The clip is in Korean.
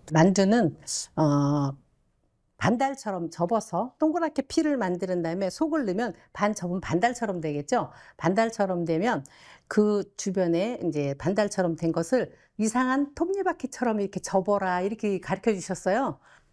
만두는 반달처럼 접어서 동그랗게 피를 만드는 다음에 속을 넣으면 반 접으면 반달처럼 되겠죠. 반달처럼 되면 그 주변에 인제 반달처럼 된 것을 이상한 톱니바퀴처럼 이렇게 접어라 이렇게 가르쳐 주셨어요.